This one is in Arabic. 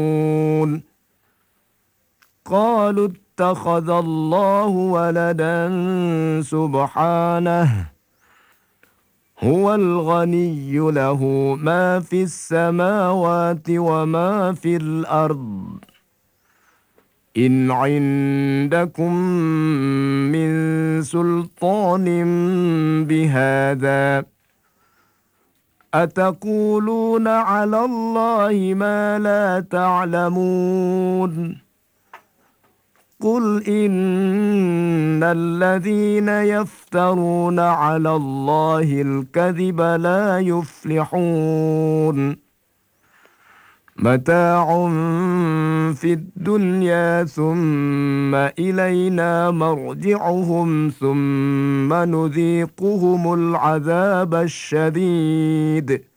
قالوا اتخذ الله ولدا سبحانه هو الغني له ما في السماوات وما في الأرض إن عندكم من سلطان بهذا أتقولون على الله ما لا تعلمون قل إن الذين يفترون على الله الكذب لا يفلحون متاع في الدنيا ثم إلينا مرجعهم ثم نذيقهم العذاب الشديد